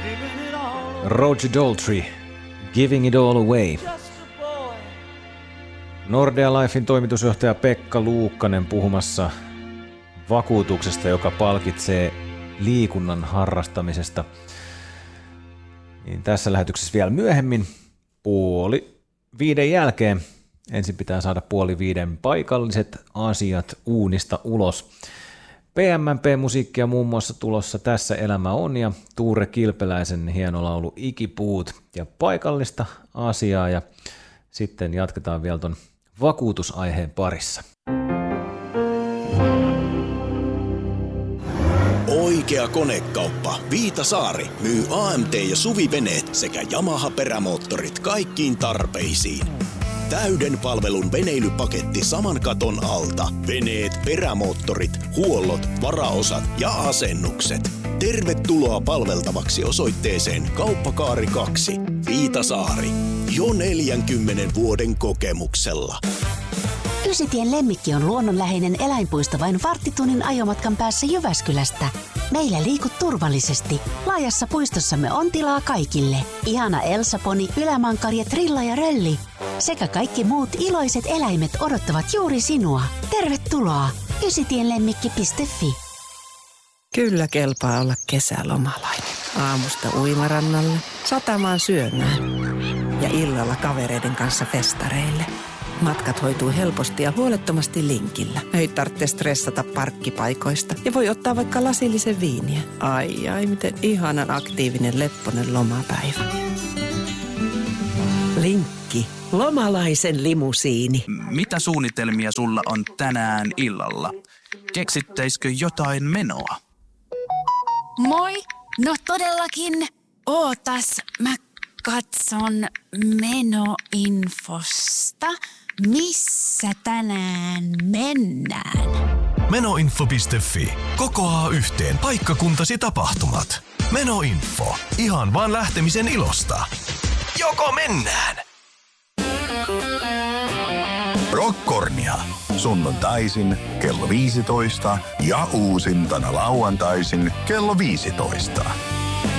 Roger Daltrey, Giving It All Away. Nordea Lifein toimitusjohtaja Pekka Luukkanen puhumassa vakuutuksesta, joka palkitsee liikunnan harrastamisesta. Niin tässä lähetyksessä vielä myöhemmin 4:30 jälkeen. Ensin pitää saada 4:30 paikalliset asiat uunista ulos. PMMP-musiikkia muun muassa tulossa Tässä elämä on ja Tuure Kilpeläisen hieno laulu Ikipuut ja paikallista asiaa ja sitten jatketaan vielä ton vakuutusaiheen parissa. Oikea konekauppa Viitasaari myy AMT ja Suviveneet sekä Yamaha-perämoottorit kaikkiin tarpeisiin. Täyden palvelun veneilypaketti saman katon alta. Veneet, perämoottorit, huollot, varaosat ja asennukset. Tervetuloa palveltavaksi osoitteeseen Kauppakaari 2, Viitasaari. Jo 40 vuoden kokemuksella. Ysitien Lemmikki on luonnonläheinen eläinpuisto vain varttitunnin ajomatkan päässä Jyväskylästä. Meillä liikut turvallisesti. Laajassa puistossamme on tilaa kaikille. Ihana Elsa-poni, ylämankari, trilla ja rölli. Sekä kaikki muut iloiset eläimet odottavat juuri sinua. Tervetuloa! ysitienlemmikki.fi. Kyllä kelpaa olla kesälomalainen. Aamusta uimarannalle, satamaan syömään ja illalla kavereiden kanssa festareille. Matkat hoituu helposti ja huolettomasti Linkillä. Ei tarvitse stressata parkkipaikoista ja voi ottaa vaikka lasillisen viiniä. Ai, miten ihanan aktiivinen lepponen lomapäivä. Linkki. Lomalaisen limusiini. Mitä suunnitelmia sulla on tänään illalla? Keksittäisikö jotain menoa? Moi! No todellakin. Ootas, mä katson menoinfosta. Missä tänään mennään? Menoinfo.fi. Kokoaa yhteen paikkakuntasi tapahtumat. Menoinfo. Ihan vaan lähtemisen ilosta. Joko mennään? Rockornia. Sunnuntaisin kello 15 ja uusintana lauantaisin kello 15.